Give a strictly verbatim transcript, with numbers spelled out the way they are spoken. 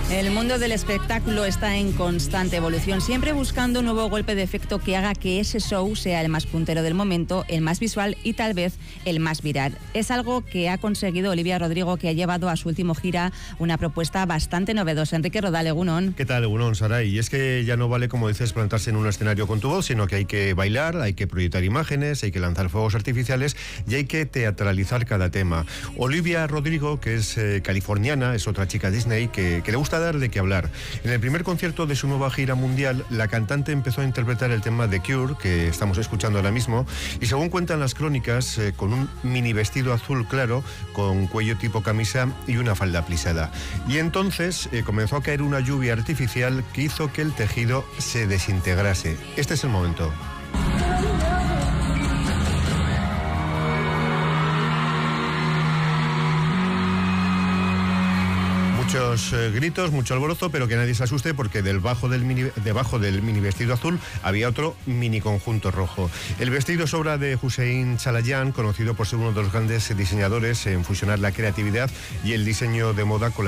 El mundo del espectáculo está en constante evolución, siempre buscando un nuevo golpe de efecto que haga que ese show sea el más puntero del momento, el más visual y tal vez el más viral. Es algo que ha conseguido Olivia Rodrigo, que ha llevado a su último gira una propuesta bastante novedosa. Enrique Rodal, Egunon. ¿Qué tal, Egunon, Saray? Y es que ya no vale, como dices, plantarse en un escenario con tu voz, sino que hay que bailar, hay que proyectar imágenes, hay que lanzar fuegos artificiales y hay que teatralizar cada tema. Olivia Rodrigo, que es eh, californiana, es otra chica Disney que, que le gusta dar de qué hablar. En el primer concierto de su nueva gira mundial, la cantante empezó a interpretar el tema The Cure, que estamos escuchando ahora mismo, y según cuentan las crónicas, eh, con un mini vestido azul claro, con cuello tipo camisa y una falda plisada. Y entonces eh, comenzó a caer una lluvia artificial que hizo que el tejido se desintegrase. Este es el momento. Muchos eh, gritos, mucho alborozo, pero que nadie se asuste porque del bajo del mini, debajo del mini vestido azul había otro mini conjunto rojo. El vestido es obra de Hussein Chalayan, conocido por ser uno de los grandes diseñadores en fusionar la creatividad y el diseño de moda con la